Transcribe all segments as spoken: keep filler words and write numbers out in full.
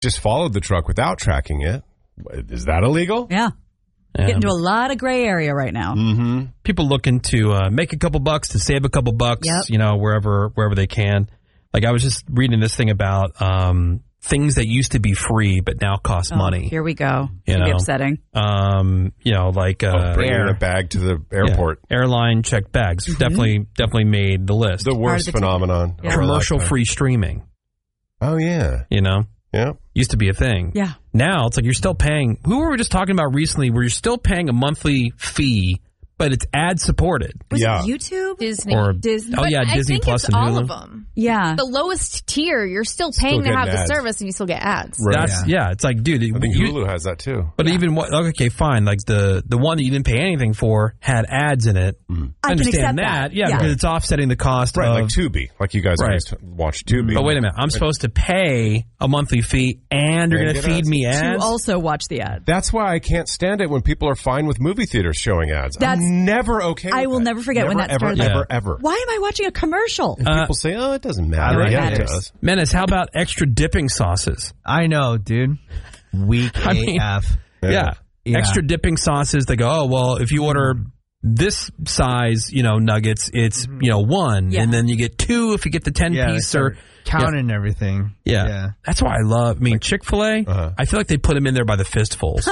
just followed the truck without tracking it. Is that illegal? Yeah. Yeah. Get into a lot of gray area right now. Mm-hmm. People looking to uh, make a couple bucks, to save a couple bucks, Yep. you know, wherever wherever they can. Like I was just reading this thing about um, things that used to be free but now cost Oh, money. Here we go. You It's know. be upsetting. Um, you know, like uh, Oh, bringing air, a bag to the airport. yeah, airline checked bags Mm-hmm. definitely definitely made the list. The worst Part of the phenomenon. Yeah. of our Commercial lifetime. free streaming, Oh, yeah. you know, Yeah. used to be a thing. Yeah. Now it's like you're still paying. Who were we just talking about recently? Where you're still paying a monthly fee, but it's ad supported. Was Yeah. it YouTube? Disney. Or Disney. oh But yeah, I Disney think Plus it's and all Hulu. of them. Yeah. The lowest tier, you're still paying Still to have getting the ads. service, and you still get ads. Right. That's yeah. It's like, dude, I think you- Hulu has that too. But even what? Okay, fine. Like the the one that you didn't pay anything for had ads in it. I can understand accept that. that. Yeah, Yeah. because it's offsetting the cost. Right, of, like Tubi. Like you guys Right. always watch Tubi. But wait a minute, I'm supposed to pay a monthly fee, and you're And going to get feed ads. me To ads. also watch the ad. That's why I can't stand it when people are fine with movie theaters showing ads. That's- I'm never okay with I will that. never forget when Never, that ever, started. Ever, Yeah. ever, Why am I watching a commercial? And Uh, people say, oh, it doesn't matter. It Yeah, it matters. does. Menace, how about extra dipping sauces? I know, dude. Weak I mean- A F. Yeah. Yeah. Extra dipping sauces. They go, oh, well, if you order this size, you know, nuggets, it's, you know, one. Yeah. And then you get two if you get the ten Yeah, piece start or. counting everything. Yeah. Yeah. That's why I love, I mean, Chick-fil-A, Uh-huh. I feel like they put them in there by the fistfuls.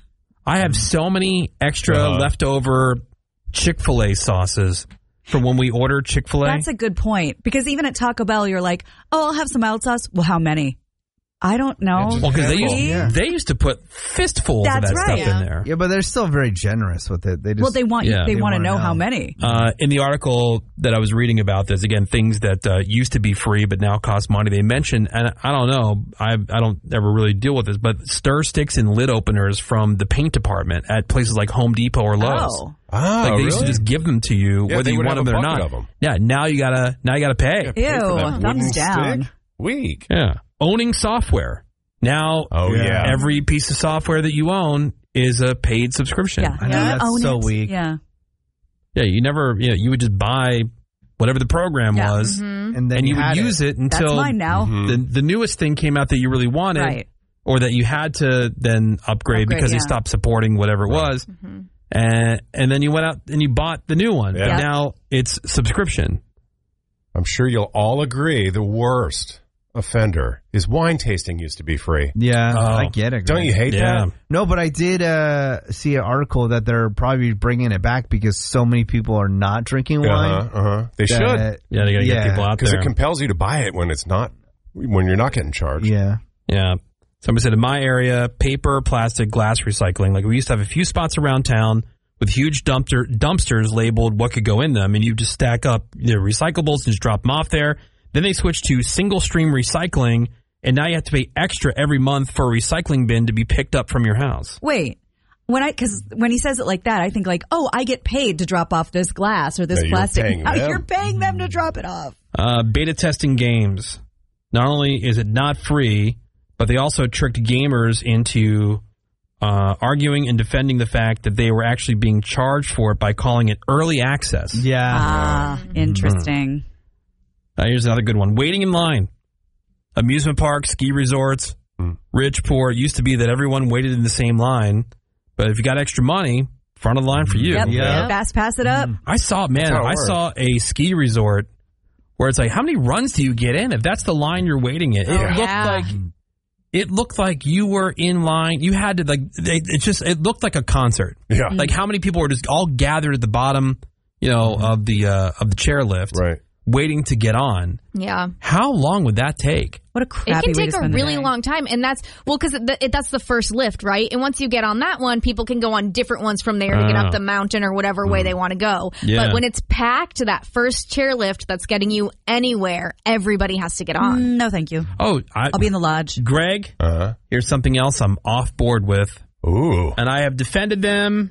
I have so many extra Uh-huh. leftover Chick-fil-A sauces from when we order Chick-fil-A. That's a good point. Because even at Taco Bell, you're like, oh, I'll have some mild sauce. Well, how many? I don't know. just well, because they used, Three? Yeah. they used to put fistfuls That's of that right. stuff Yeah. in there. Yeah, but they're still very generous with it. They just Well, they want Yeah. they, They want to wanna know, know. how many. Uh, in the article that I was reading about this, again, things that uh, used to be free but now cost money, they mentioned, and I don't know, I I don't ever really deal with this, but stir sticks and lid openers from the paint department at places like Home Depot or Lowe's. Oh. Oh, Like they really? used to just give them to you Yeah, whether they you would want have them a or bucket not. of them. Yeah, now you gotta now you gotta pay. Yeah, pay for Ew, that thumbs wooden down. stick? Weak. Yeah, owning software. Now, Oh, yeah. every piece of software that you own is a paid subscription. Yeah. I know, You that's own so it. weak. Yeah. Yeah, you never, you know, you would just buy whatever the program Yeah. was, And then and you would had use it, That's until mine now. Mhm. the the newest thing came out that you really wanted, Right. or that you had to then upgrade, Upgrade, because they yeah. stopped supporting whatever it was, and and then you went out and you bought the new one. Yeah. And now it's subscription. I'm sure you'll all agree the worst offender is wine tasting used to be free. Yeah, Oh. I get it. Don't Greg. you hate Yeah. that? No, but I did uh, see an article that they're probably bringing it back because so many people are not drinking wine. Uh-huh, uh-huh. They should. that- Yeah, they got to Yeah, get people out Because there. it compels you to buy it when it's not, when you're not getting charged. Yeah. Yeah. Somebody said in my area, paper, plastic, glass recycling. Like we used to have a few spots around town with huge dumpster dumpsters labeled what could go in them, and you just stack up the recyclables and just drop them off there. Then they switched to single stream recycling, and now you have to pay extra every month for a recycling bin to be picked up from your house. Wait. When I because when he says it like that, I think like, oh, I get paid to drop off this glass or this No, you're plastic. paying Now them. you're paying them to drop it off. Uh, beta testing games. Not only is it not free, but they also tricked gamers into uh, arguing and defending the fact that they were actually being charged for it by calling it early access. Yeah. Ah, interesting. Uh, here's another good one. Waiting in line. Amusement parks, ski resorts, Mm. rich, poor. It used to be that everyone waited in the same line. But if you got extra money, front of the line for you. Yep. Yeah. Fast pass it up. I saw, man, how it I works. saw a ski resort where it's like, how many runs do you get in? If that's the line you're waiting in. It Oh, looked yeah. like it looked like you were in line. You had to like it, it just it looked like a concert. Yeah. Like how many people were just all gathered at the bottom, you know, of the uh, of the chairlift, Right. waiting to get on. Yeah. How long would that take? What a It crappy can way to take a spend the really day. long time, and that's well because it, that's the first lift, right? And once you get on that one, people can go on different ones from there to get Oh. up the mountain or whatever way they want to go. Yeah. But when it's packed, that first chairlift that's getting you anywhere, everybody has to get on. Mm, No, thank you. Oh, I, I'll be in the lodge. Greg, Uh-huh. here's something else I'm off board with, Ooh. and I have defended them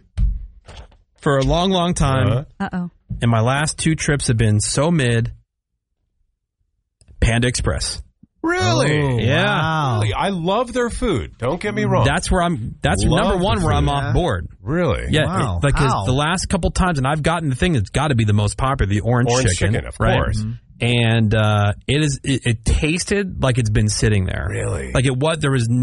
for a long, long time. Uh-huh. Uh oh. And my last two trips have been so mid. Panda Express. Really? Oh, Yeah. Wow. Really? I love their food. Don't get me wrong. That's where I'm. That's Love number the one where I'm food. off board. really? Yeah, Wow. it- like 'cause How? the last couple times, and I've gotten the thing that's got to be the most popular, the orange, Orange chicken, chicken, of right? course. and uh, it is it, it tasted like it's been sitting there. Really? Like it was there was